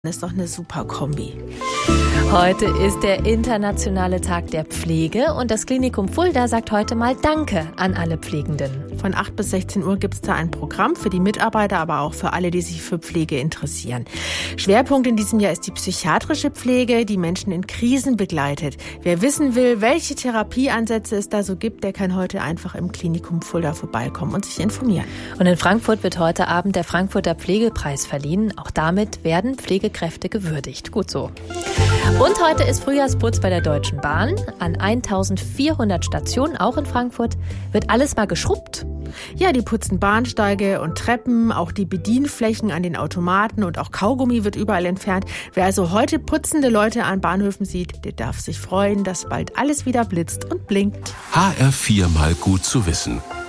Das ist doch eine super Kombi. Heute ist der internationale Tag der Pflege und das Klinikum Fulda sagt heute mal Danke an alle Pflegenden. Von 8 bis 16 Uhr gibt es da ein Programm für die Mitarbeiter, aber auch für alle, die sich für Pflege interessieren. Schwerpunkt in diesem Jahr ist die psychiatrische Pflege, die Menschen in Krisen begleitet. Wer wissen will, welche Therapieansätze es da so gibt, der kann heute einfach im Klinikum Fulda vorbeikommen und sich informieren. Und in Frankfurt wird heute Abend der Frankfurter Pflegepreis verliehen. Auch damit werden Pflegekräfte gewürdigt. Gut so. Und heute ist Frühjahrsputz bei der Deutschen Bahn. An 1400 Stationen, auch in Frankfurt, wird alles mal geschrubbt. Ja, die putzen Bahnsteige und Treppen, auch die Bedienflächen an den Automaten und auch Kaugummi wird überall entfernt. Wer also heute putzende Leute an Bahnhöfen sieht, der darf sich freuen, dass bald alles wieder blitzt und blinkt. HR4 mal gut zu wissen.